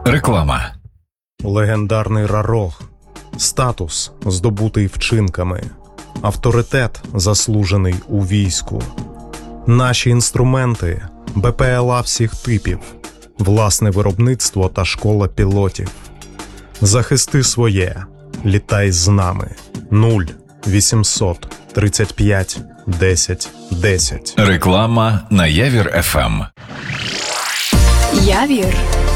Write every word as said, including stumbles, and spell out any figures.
Реклама. Легендарний Рарог. Статус, здобутий вчинками. Авторитет, заслужений у війську. Наші інструменти – Б П Л А всіх типів. Власне виробництво та школа пілотів. Захисти своє. Літай з нами. нуль вісімсот тридцять п'ять десять десять. Реклама на Явір еф ем. Явір